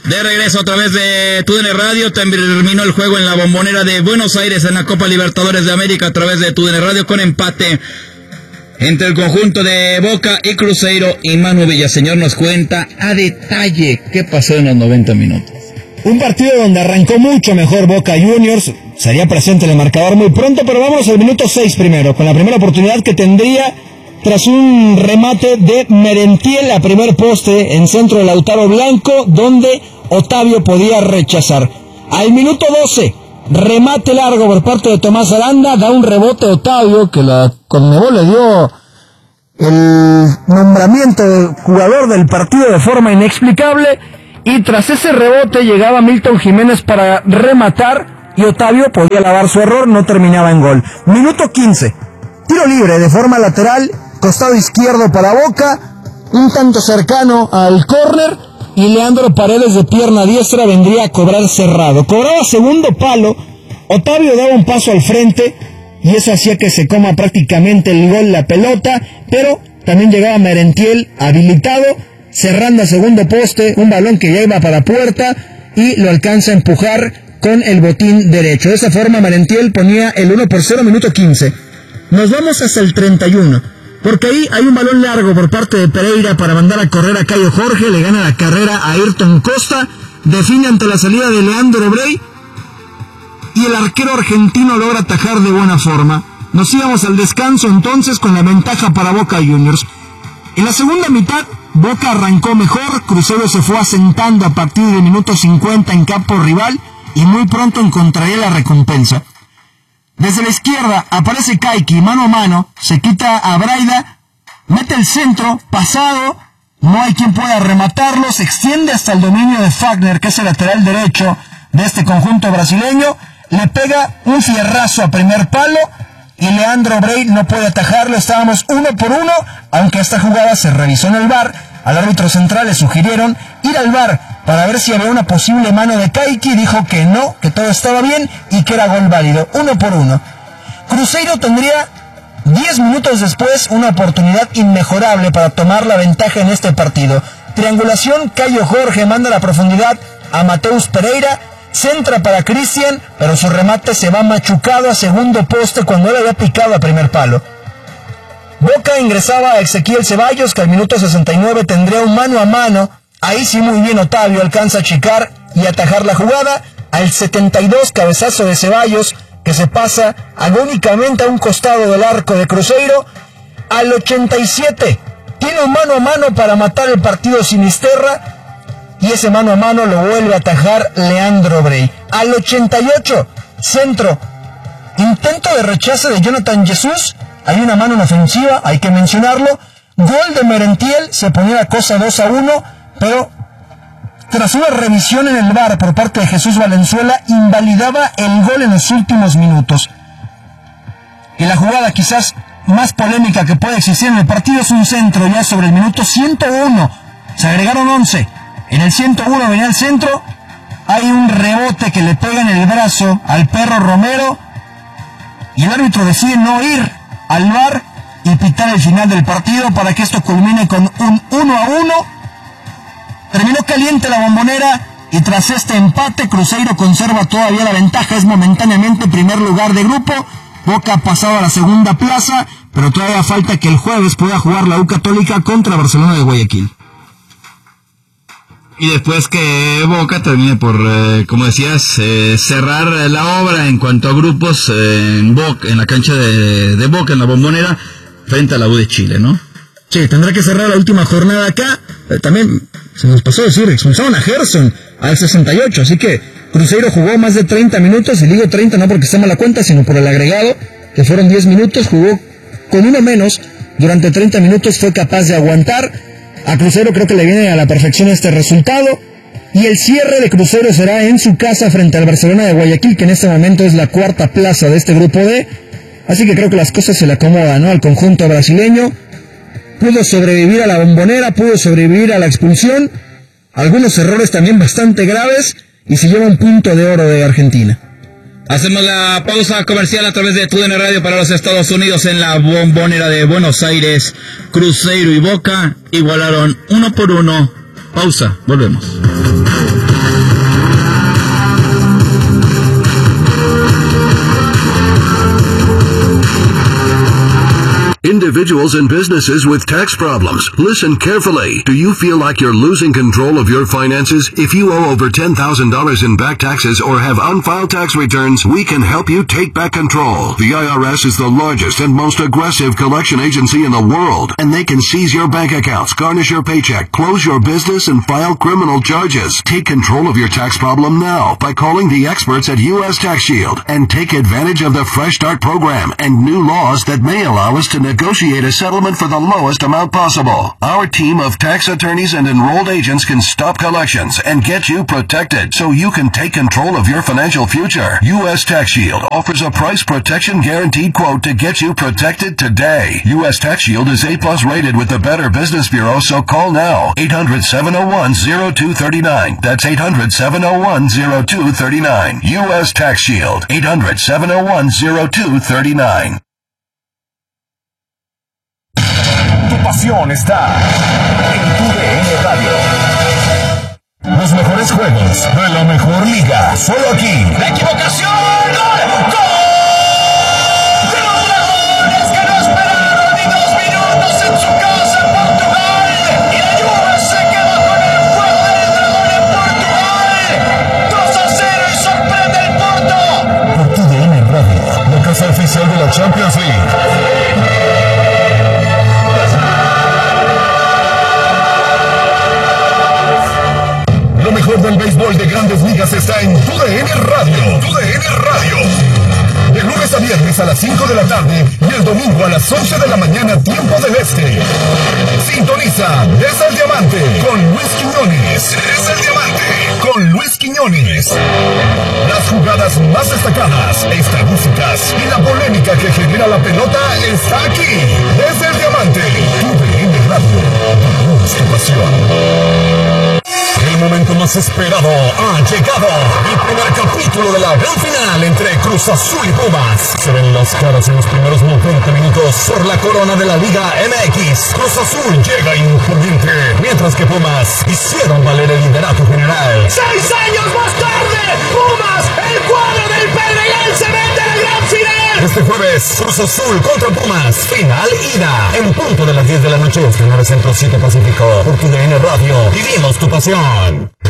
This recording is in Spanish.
De regreso a través de TUDN Radio, terminó el juego en la Bombonera de Buenos Aires en la Copa Libertadores de América a través de TUDN Radio con empate entre el conjunto de Boca y Cruzeiro, y Manu Villaseñor nos cuenta a detalle qué pasó en los 90 minutos. Un partido donde arrancó mucho mejor Boca Juniors, sería presente en el marcador muy pronto, pero vamos al minuto 6 primero, con la primera oportunidad que tendría tras un remate de Merentiel a primer poste en centro de Lautaro Blanco, donde Otavio podía rechazar. Al minuto 12, remate largo por parte de Tomás Aranda, da un rebote a Otavio, que la Conmebol le dio el nombramiento de jugador del partido de forma inexplicable, y tras ese rebote llegaba Milton Jiménez para rematar, y Otavio podía lavar su error, no terminaba en gol. Minuto 15, tiro libre de forma lateral, costado izquierdo para Boca, un tanto cercano al córner, y Leandro Paredes de pierna diestra vendría a cobrar cerrado. Cobraba segundo palo, Otavio daba un paso al frente, y eso hacía que se coma prácticamente el gol la pelota, pero también llegaba Merentiel habilitado, cerrando a segundo poste, un balón que ya iba para puerta, y lo alcanza a empujar con el botín derecho. De esa forma Merentiel ponía el 1-0, minuto 15. Nos vamos hasta el 31. Porque ahí hay un balón largo por parte de Pereira para mandar a correr a Cayo Jorge, le gana la carrera a Ayrton Costa, define ante la salida de Leandro Brey, y el arquero argentino logra atajar de buena forma. Nos íbamos al descanso entonces con la ventaja para Boca Juniors. En la segunda mitad, Boca arrancó mejor, Cruzeiro se fue asentando a partir del minuto 50 en campo rival, y muy pronto encontraría la recompensa. Desde la izquierda aparece Kaiki, mano a mano, se quita a Braida, mete el centro, pasado, no hay quien pueda rematarlo, se extiende hasta el dominio de Fagner, que es el lateral derecho de este conjunto brasileño, le pega un fierrazo a primer palo, y Leandro Brey no puede atajarlo. Estábamos 1-1, aunque esta jugada se revisó en el VAR, al árbitro central le sugirieron ir al VAR para ver si había una posible mano de Kaiki, dijo que no, que todo estaba bien y que era gol válido. 1-1. Cruzeiro tendría 10 minutos después una oportunidad inmejorable para tomar la ventaja en este partido. Triangulación, Cayo Jorge manda la profundidad a Mateus Pereira, centra para Cristian, pero su remate se va machucado a segundo poste cuando él había picado a primer palo. Boca ingresaba a Ezequiel Ceballos, que al minuto 69 tendría un mano a mano. Ahí sí muy bien Otavio alcanza a achicar y atajar la jugada. Al 72, cabezazo de Ceballos, que se pasa agónicamente a un costado del arco de Cruzeiro. Al 87, tiene un mano a mano para matar el partido Sinisterra, y ese mano a mano lo vuelve a atajar Leandro Brey. Al 88, centro, intento de rechace de Jonathan Jesús, hay una mano en ofensiva, hay que mencionarlo. Gol de Merentiel, se ponía la cosa 2-1, pero tras una revisión en el VAR por parte de Jesús Valenzuela, invalidaba el gol en los últimos minutos. Y la jugada quizás más polémica que puede existir en el partido es un centro ya sobre el minuto 101. Se agregaron 11. En el 101 venía el centro. Hay un rebote que le pega en el brazo al Perro Romero. Y el árbitro decide no ir al VAR y pitar el final del partido para que esto culmine con un 1-1. Terminó caliente la Bombonera, y tras este empate Cruzeiro conserva todavía la ventaja, es momentáneamente primer lugar de grupo. Boca ha pasado a la segunda plaza, pero todavía falta que el jueves pueda jugar la U Católica contra Barcelona de Guayaquil. Y después que Boca termine por, como decías, cerrar la obra en cuanto a grupos en la cancha de Boca, en la Bombonera, frente a la U de Chile, ¿no? Sí, tendrá que cerrar la última jornada acá. También se nos pasó a decir, expulsaron a Gerson al 68, así que Cruzeiro jugó más de 30 minutos, y digo 30 no porque está mala cuenta, sino por el agregado, que fueron 10 minutos, jugó con uno menos, durante 30 minutos fue capaz de aguantar. A Cruzeiro creo que le viene a la perfección este resultado, y el cierre de Cruzeiro será en su casa frente al Barcelona de Guayaquil, que en este momento es la cuarta plaza de este grupo D, así que creo que las cosas se le acomodan, ¿no?, al conjunto brasileño. Pudo sobrevivir a la Bombonera, pudo sobrevivir a la expulsión, algunos errores también bastante graves, y se lleva un punto de oro de Argentina. Hacemos la pausa comercial a través de TUDN Radio para los Estados Unidos. En la Bombonera de Buenos Aires, Cruzeiro y Boca igualaron 1-1. Pausa, volvemos. Individuals and businesses with tax problems. Listen carefully. Do you feel like you're losing control of your finances? If you owe over $10,000 in back taxes or have unfiled tax returns, we can help you take back control. The IRS is the largest and most aggressive collection agency in the world, and they can seize your bank accounts, garnish your paycheck, close your business, and file criminal charges. Take control of your tax problem now by calling the experts at U.S. Tax Shield and take advantage of the Fresh Start program and new laws that may allow us to negotiate a settlement for the lowest amount possible. Our team of tax attorneys and enrolled agents can stop collections and get you protected so you can take control of your financial future. U.S. Tax Shield offers a price protection guaranteed quote to get you protected today. U.S. Tax Shield is A+ rated with the Better Business Bureau, so call now. 800-701-0239. That's 800-701-0239. U.S. Tax Shield. 800-701-0239. Tu pasión está en TUDN Radio. Los mejores juegos de la mejor liga, solo aquí. ¡La equivocación! ¡Gol! ¡Gol! ¡De los Dragones que no esperaron ni 2 minutos en su casa en Portugal! Y la Juve se quedó con el fuego del dragón en Portugal. 2-0 y sorprende el Porto. Por TUDN Radio, la casa oficial de la Champions League. Lo mejor del béisbol de Grandes Ligas está en TUDN Radio. TUDN Radio. De lunes a viernes a las 5 de la tarde y el domingo a las 11 de la mañana, tiempo del este. Sintoniza Desde el Diamante con Luis Quiñones. Desde el Diamante con Luis Quiñones. Las jugadas más destacadas, estadísticas y la polémica que genera la pelota está aquí. Desde el Diamante. TUDN Radio. Vivimos tu pasión. El momento más esperado ha llegado. El primer capítulo de la gran final entre Cruz Azul y Pumas. Se ven las caras en los primeros 90 minutos por la corona de la Liga MX. Cruz Azul llega imponente, mientras que Pumas hicieron valer el liderato general. 6 años más tarde, Pumas, el cuadro del Pedregal, se mete a la gran final. Este jueves, Cruz Azul contra Pumas. Final ida. En punto de las 10 de la noche, 9 Centro 7 Pacífico. Por TUDN Radio. Vivimos tu pasión.